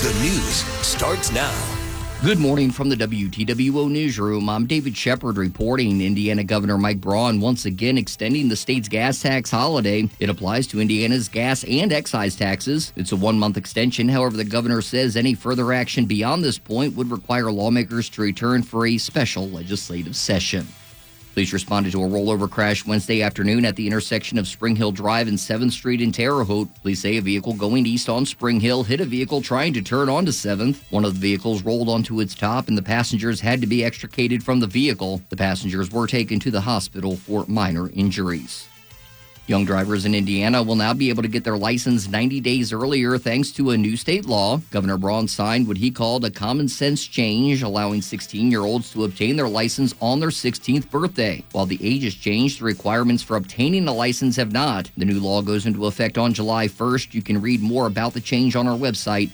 The news starts now. Good morning from the WTWO newsroom. I'm David Shepard reporting. Indiana Governor Mike Braun once again extending the state's gas tax holiday. It applies to Indiana's gas and excise taxes. It's a one-month extension. However, the governor says any further action beyond this point would require lawmakers to return for a special legislative session. Police responded to a rollover crash Wednesday afternoon at the intersection of Spring Hill Drive and 7th Street in Terre Haute. Police say a vehicle going east on Spring Hill hit a vehicle trying to turn onto 7th. One of the vehicles rolled onto its top, and the passengers had to be extricated from the vehicle. The passengers were taken to the hospital for minor injuries. Young drivers in Indiana will now be able to get their license 90 days earlier thanks to a new state law. Governor Braun signed what he called a common sense change, allowing 16-year-olds to obtain their license on their 16th birthday. While the age has changed, the requirements for obtaining a license have not. The new law goes into effect on July 1st. You can read more about the change on our website,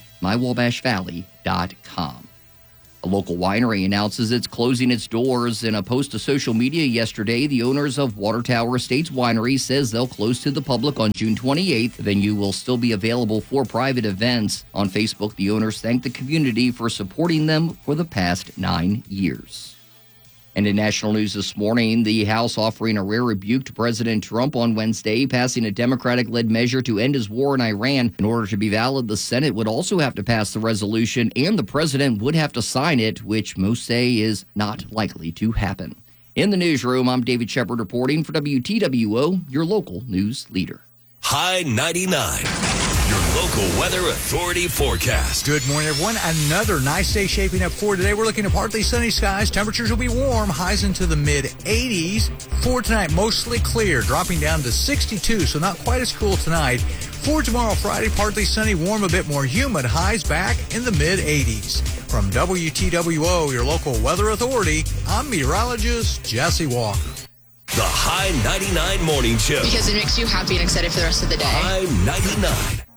mywabashvalley.com. A local winery announces it's closing its doors. In a post to social media yesterday, the owners of Water Tower Estates Winery says they'll close to the public on June 28th. The venue will still be available for private events. On Facebook, the owners thanked the community for supporting them for the past 9 years. And in national news this morning, the House offering a rare rebuke to President Trump on Wednesday, passing a Democratic-led measure to end his war in Iran. In order to be valid, the Senate would also have to pass the resolution, and the president would have to sign it, which most say is not likely to happen. In the newsroom, I'm David Shepard reporting for WTWO, your local news leader. High 99. Your local weather authority forecast. Good morning, everyone. Another nice day shaping up for today. We're looking at partly sunny skies. Temperatures will be warm, highs into the mid-80s. For tonight, mostly clear, dropping down to 62, so not quite as cool tonight. For tomorrow, Friday, partly sunny, warm, a bit more humid, highs back in the mid-80s. From WTWO, your local weather authority, I'm meteorologist Jesse Walker. The High 99 Morning Show. Because it makes you happy and excited for the rest of the day. High 99.